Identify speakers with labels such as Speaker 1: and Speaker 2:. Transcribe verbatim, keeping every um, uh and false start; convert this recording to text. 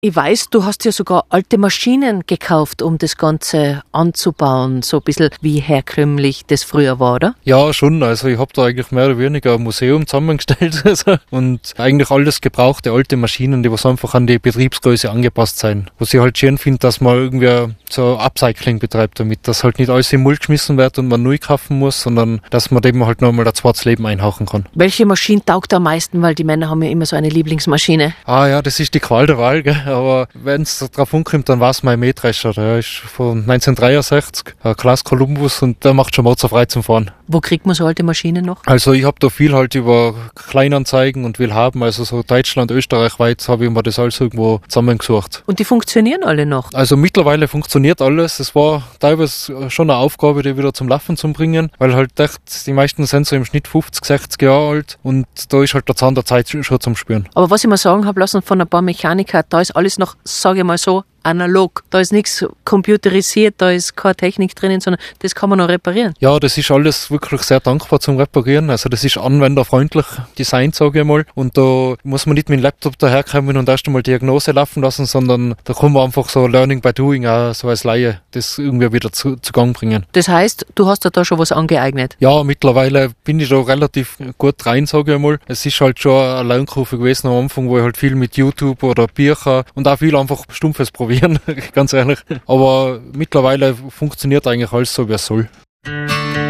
Speaker 1: Ich weiß, du hast ja sogar alte Maschinen gekauft, um das Ganze anzubauen, so ein bisschen wie herkömmlich das früher war, oder?
Speaker 2: Ja, schon. Also ich habe da eigentlich mehr oder weniger ein Museum zusammengestellt und eigentlich alles gebrauchte alte Maschinen, die was einfach an die Betriebsgröße angepasst sind. Was ich halt schön finde, dass man irgendwie so Upcycling betreibt damit, dass halt nicht alles im Müll geschmissen wird und man neu kaufen muss, sondern dass man dem halt nochmal ein zweites Leben einhauchen kann.
Speaker 1: Welche Maschine taugt am meisten? Weil die Männer haben ja immer so eine Lieblingsmaschine.
Speaker 2: Ah ja, das ist die Qual der Wahl, gell? Aber wenn es drauf ankommt, dann war es mein Mähdrescher. Der ist von neunzehnhundertdreiundsechzig, ein Claas Columbus, und der macht schon mordsfrei zum Fahren.
Speaker 1: Wo kriegt man so alte Maschinen noch?
Speaker 2: Also ich habe da viel halt über Kleinanzeigen und will haben, also so Deutschland, Österreich weit habe ich mir das alles irgendwo zusammengesucht.
Speaker 1: Und die funktionieren alle noch?
Speaker 2: Also mittlerweile funktioniert alles. Es war teilweise schon eine Aufgabe, die wieder zum Laufen zu bringen, weil halt echt, die meisten sind so im Schnitt fünfzig, sechzig Jahre alt und da ist halt der Zahn der Zeit schon zum Spüren.
Speaker 1: Aber was ich mir sagen habe lassen von ein paar Mechanikern, da ist alles noch, sage ich mal so, analog. Da ist nichts computerisiert, da ist keine Technik drinnen, sondern das kann man noch reparieren.
Speaker 2: Ja, das ist alles wirklich sehr dankbar zum Reparieren. Also das ist anwenderfreundlich designt, sage ich mal. Und da muss man nicht mit dem Laptop daherkommen und erst einmal Diagnose laufen lassen, sondern da kann man einfach so Learning by Doing, auch so als Laie, das irgendwie wieder zu, zu Gang bringen.
Speaker 1: Das heißt, du hast dir da schon was angeeignet?
Speaker 2: Ja, mittlerweile bin ich da relativ gut rein, sage ich mal. Es ist halt schon eine Lernkurve gewesen am Anfang, wo ich halt viel mit YouTube oder Bücher und auch viel einfach Stumpfes probieren, ganz ehrlich. Aber mittlerweile funktioniert eigentlich alles so, wie es soll.